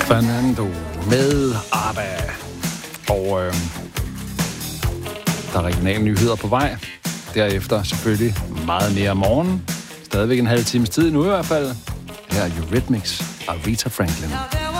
Fernando med ABBA. Og der er regionale nyheder på vej. Derefter selvfølgelig meget mere om morgenen. Stadigvæk en halv times tid nu i hvert fald. Her er Eurythmics og Rita Franklin.